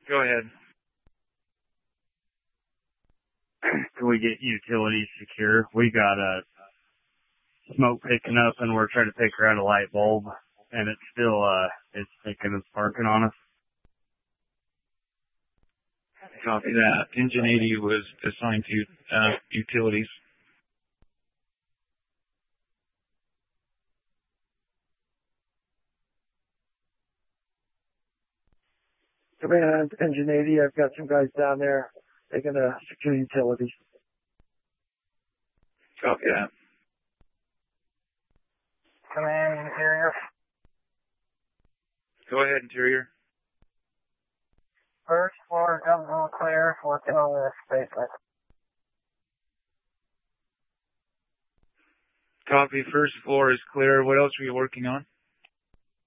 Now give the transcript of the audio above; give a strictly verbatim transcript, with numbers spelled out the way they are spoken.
Go ahead. Can we get utilities secure? We got a smoke picking up and we're trying to pick around a light bulb and it's still, uh, it's picking and sparking on us. Copy that. Engine eighty was assigned to uh, utilities. Command, Engine eighty, I've got some guys down there. They're going to secure utilities. Copy that. Command, Interior. Go ahead, Interior. First floor, government clear, working on the space line. Copy. First floor is clear. What else are you working on?